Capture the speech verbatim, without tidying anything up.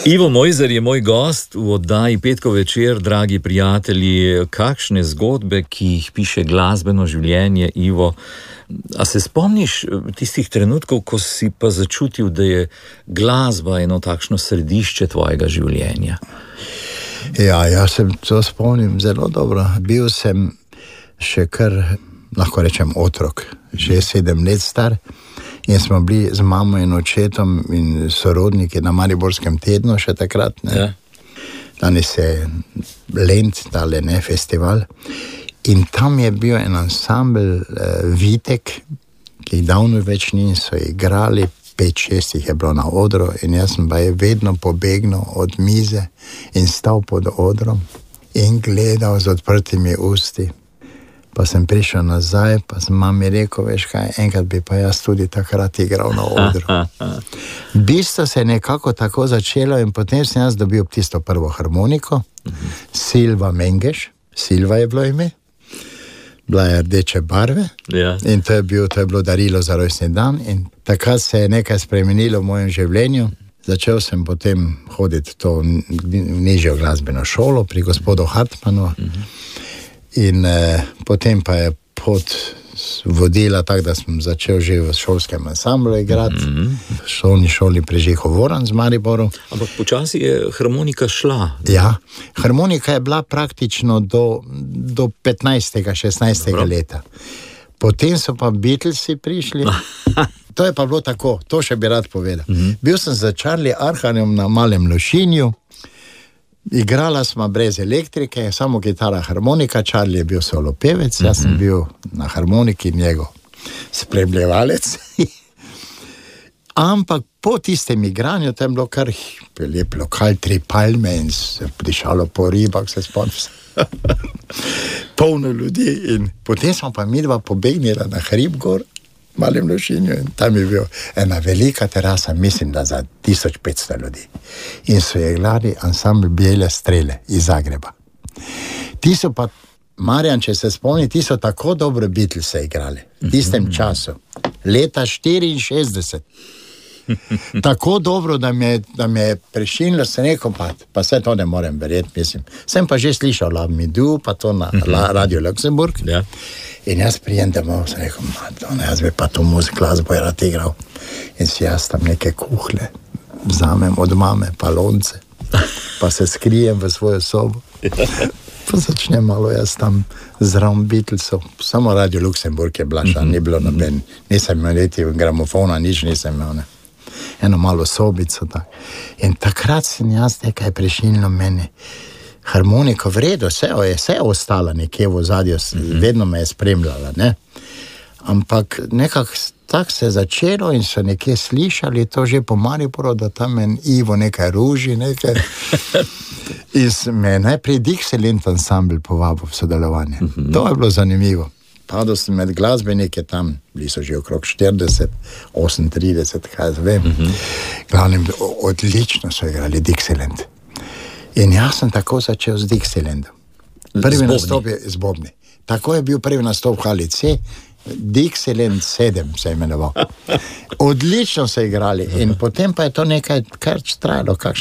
Ivo Mojzer je moj gost v oddaji Petkov večer, dragi prijatelji. Kakšne zgodbe, ki jih piše glasbeno življenje, Ivo. A se spomniš tistih trenutkov, ko si pa začutil, da je glasba eno takšno središče tvojega življenja? Ja, jaz se to spomnim zelo dobro. Bil sem še kar, lahko rečem, otrok, že sedem let star. In smo bili z mamo in očetom in sorodniki na Mariborskem tednu še takrat. Ne? Ja. Danes je Lent, tale ne, festival. In tam je bil en ansambl uh, Vitek, ki jih davno več ni, so igrali, pet, šest jih je bilo na odru in jaz sem pa je vedno pobegnil od mize in stal pod odrom in gledal z odprtimi usti. Pa sem prišel nazaj, pa sem mami rekel, veš kaj, enkrat bi pa jaz tudi takrat igral na odru. Bistvo se je nekako tako začelo in potem sem jaz dobil tisto prvo harmoniko, Silva Mengeš, Silva je bilo ime, bila je rdeče barve, ja. In to je, bil, to je bilo darilo za rojstni dan in takrat se je nekaj spremenilo v mojem življenju. Začel sem potem hoditi to nižjo glasbeno šolo pri gospodu Hartmanu. Uh-huh. In eh, potem pa je pot vodila tako, da sem začel že v šolskem ansamblu igrati, mm-hmm. v šolni šoli Prežiho Voran z Mariborom. Ampak počasi je harmonika šla. Ja, harmonika je bila praktično do, do petnajstega, šestnajstega leta. Potem so pa Beatlesi prišli. To je pa bilo tako, to še bi rad povedal. Mm-hmm. Bil sem za Charlie Arhanjem na Malem Lošinju. Igrala smo brez elektrike, samo kitara, harmonika, Charlie je bil solo pevec, mm-hmm. Jaz sem bil na harmoniki njegov spremljevalec. Ampak po tistem igranju tam bilo kar lep lokal, tri palme in se prišalo po ribah, se spomnim. Polno ljudi in potem smo pa midva pobegnila na hrib gor, Malem Lošinju in tam je bil ena velika terasa, mislim, da za tisoč petsto ljudi. In so je igrali ansambl Bijele strele iz Zagreba. Ti so pa, Marjan, če se spomni, ti so tako dobro Beatlese igrali v tistem času. Leta štiriinšestdeset. Tako dobro, da me, da me je prešinilo se neko pa, pa vse to ne morem verjeti, mislim. Sem pa že slišal La Midu, pa to na La, Radio Luxemburg. Ja. In jaz prijem domov, sem rekel, Madonna, jaz bi pa to muzik glasbo rad igral. In si jaz tam neke kuhle vzamem od mame, pa lonce, pa se skrijem v svojo sobo. Pa začnem malo jaz tam zraven Beatlesov. Samo Radio Luxemburg je blaša, ni bilo noben, nisem imel niti gramofona, nič nisem imel, ne. Eno malo sobico. Tak. In takrat sem jaz nekaj prešinilo meni. Harmoniko v redu, vse je, vse je ostala nekje v ozadju, mm-hmm. vedno me je spremljala, ne. Ampak nekako tako se je začelo in so nekje slišali to že po Mariboru, da tam en Ivo nekaj ruži, nekaj. In me je najprej Dixieland ansambl povabil v sodelovanje. Mm-hmm. To je bilo zanimivo. Padal sem med glasbenike tam, bili so že okrog štirideset, osemintrideset, kaj vem. Mm-hmm. Glavnem, odlično so igrali Dixieland. In jaz sem tako začel z Dixielandom. Prvi nastop je z bobni. Tako je bil prvi nastop v Hali C, Dixieland sedem se je imenoval. Odlično so igrali in potem pa je to nekaj kar trajalo, kakšne